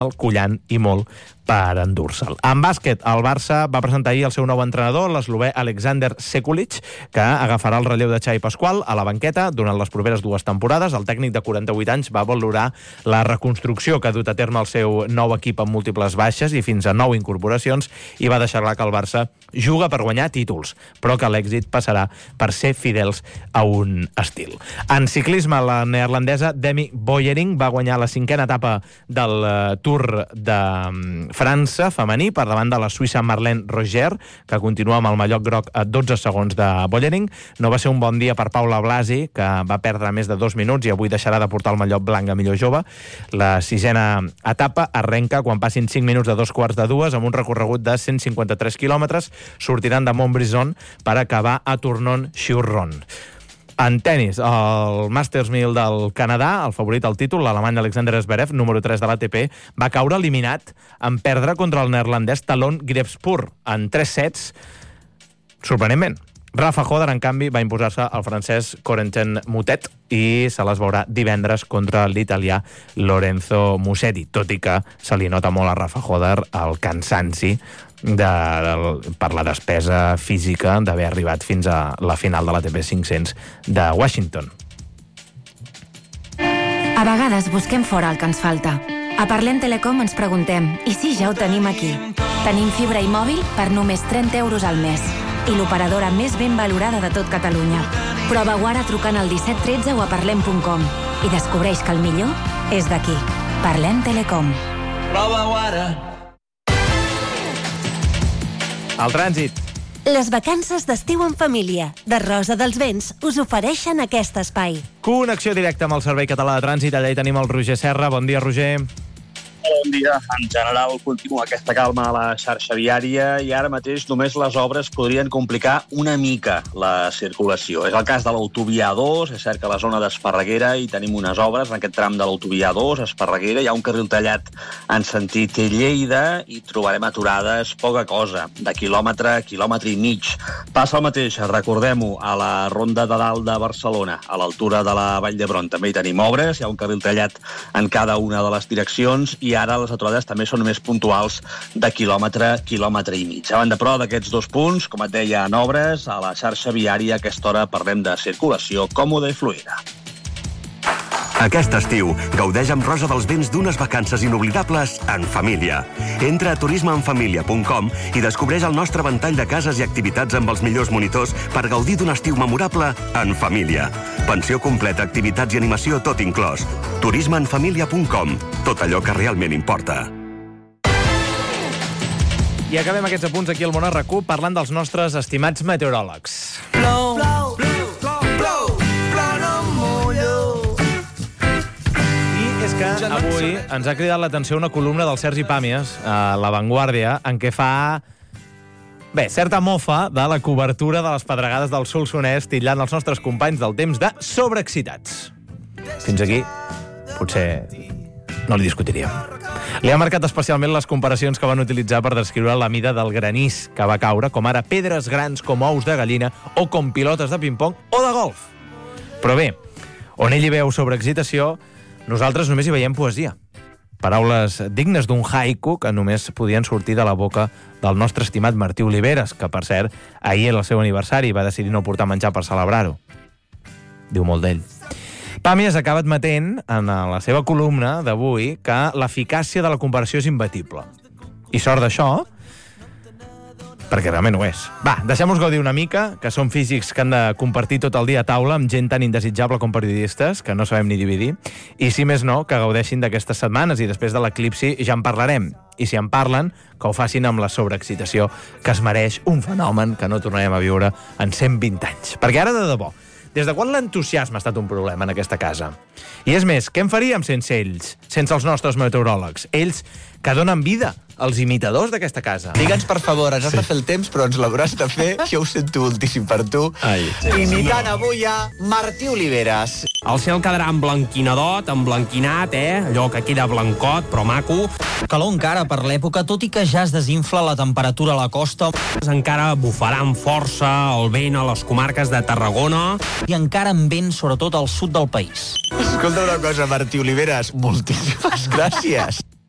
collant i molt per endur-se'l. En bàsquet, el Barça va presentar ahir el seu nou entrenador, l'eslovè Alexander Sekulic, que agafarà el relleu de Xavi Pasqual a la banqueta durant les properes 2 temporades. El tècnic de 48 anys va valorar la reconstrucció que ha dut a terme el seu nou equip amb múltiples baixes i fins a 9 incorporacions, i va deixar clar que el Barça juga per guanyar títols, però que l'èxit passarà per ser fidels a un estil. En ciclisme, la neerlandesa Demi Vollering va guanyar la 5a etapa del Tour de França femení per davant de la suïssa Marlene Roger, que continua amb el mallot groc a 12 segons de Vollering. No va ser un bon dia per Paula Blasi, que va perdre més de 2 minuts i avui deixarà de portar el mallot blanc a millor jove. La 6a etapa arrenca quan passin 5 minuts de 2:45 amb un recorregut de 153 quilòmetres. Sortiran de Montbrison per acabar a Tournon-sur-Rhône. En tennis, el Masters 1000 del Canadà, el favorit al títol, l'alemany Alexander Zverev, número 3 de l'ATP, va caure eliminat en perdre contra el neerlandès Talon Grevspur en 3 sets, sorprenentment. Rafa Hoder, en canvi, va imposar-se al francès Corentin Moutet i se les veurà divendres contra l'italià Lorenzo Musetti, tot i que se li nota molt a Rafa Hoder el cansanci per la despesa física d'haver arribat fins a la final de l'ATP 500 de Washington. A vegades busquem fora el que ens falta. A Parlem Telecom ens preguntem, i si ja ho tenim aquí? Tenim fibra i mòbil per només 30 euros al mes i l'operadora més ben valorada de tot Catalunya. Prova-ho ara trucant al 1713 o a parlem.com i descobreix que el millor és d'aquí. Parlem Telecom. Prova-ho ara. El trànsit. Les vacances d'estiu en família de Rosa dels Vents us ofereixen aquest espai. Connexió directa amb el Servei Català de Trànsit. Allà hi tenim el Roger Serra. Bon dia, Roger. Bon dia. En general, continua aquesta calma a la xarxa viària i ara mateix només les obres podrien complicar una mica la circulació. És el cas de l'autovia A2. És cert que a la zona d'Esparreguera hi tenim unes obres. En aquest tram de l'autovia A2, Esparreguera, hi ha un carril tallat en sentit Lleida i trobarem aturades poca cosa, de quilòmetre i mig. Passa el mateix, recordem-ho, a la Ronda de Dalt de Barcelona, a l'altura de la Vall d'Hebron. També hi tenim obres, hi ha un carril tallat en cada una de les direccions i ara les aturades també són més puntuals de quilòmetre i mig. A banda, però, d'aquests 2 punts, com et deia, en obres, a la xarxa viària a aquesta hora parlem de circulació còmoda i fluida. Aquest estiu, gaudeix amb Rosa dels Vents d'unes vacances inoblidables en família. Entra a turismeenfamilia.com i descobreix el nostre ventall de cases i activitats amb els millors monitors per gaudir d'un estiu memorable en família. Pensió completa, activitats i animació, tot inclòs. turismeenfamilia.com. Tot allò que realment importa. I acabem aquests apunts aquí al Món RQ parlant dels nostres estimats meteoròlegs. És que avui ens ha cridat l'atenció una columna del Sergi Pàmies a La Vanguardia en què fa certa mofa de la cobertura de les pedregades del Solsonès, titllant els nostres companys del temps de sobreexcitats. Fins aquí potser no li discutiríem. Li ha marcat especialment les comparacions que van utilitzar per descriure la mida del granís que va caure, com ara pedres grans com ous de gallina o com pilotes de ping-pong o de golf. Però bé, on ell hi veu sobreexcitació, nosaltres només hi veiem poesia. Paraules dignes d'un haiku que només podien sortir de la boca del nostre estimat Martí Oliveres, que, per cert, ahir era el seu aniversari i va decidir no portar menjar per celebrar-ho. Diu molt d'ell. Pàmies acaba admetent, en la seva columna d'avui, que l'eficàcia de la comparació és imbatible. I sort d'això, perquè realment ho és. Va, deixem-nos gaudir una mica, que són físics que han de compartir tot el dia a taula amb gent tan indesitjable com periodistes, que no sabem ni dividir, i si més no, que gaudeixin d'aquestes setmanes i després de l'eclipsi ja en parlarem. I si en parlen, que ho facin amb la sobreexcitació que es mereix un fenomen que no tornarem a viure en 120 anys. Perquè ara, de debò, des de quan l'entusiasme ha estat un problema en aquesta casa? I és més, què en faríem sense ells, sense els nostres meteoròlegs? Ells que donen vida als imitadors d'aquesta casa. Digue'ns, per favor, ens has de fer el temps, però ens l'hauràs de fer, que ho sento moltíssim per tu. Imitant avui a Martí Oliveres. El cel quedarà emblanquinat, allò que queda blancot, però maco. Calor encara per l'època, tot i que ja es desinfla la temperatura a la costa. Encara bufarà amb força el vent a les comarques de Tarragona. I encara amb vent, sobretot al sud del país. Escolta una cosa, Martí Oliveres, moltíssimes gràcies.